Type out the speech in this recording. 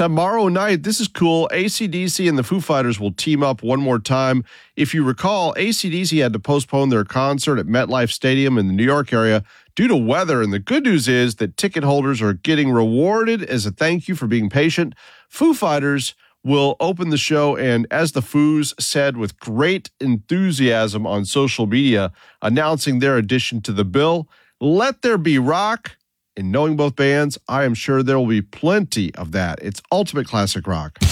tomorrow night. This is cool. AC/DC and the Foo Fighters will team up one more time. If you recall, AC/DC had to postpone their concert at MetLife Stadium in the New York area due to weather. And the good news is that ticket holders are getting rewarded as a thank you for being patient. Foo Fighters will open the show, and as the Foos said with great enthusiasm on social media, announcing their addition to the bill, Let There Be Rock. And knowing both bands, I am sure there will be plenty of that. It's ultimate classic rock.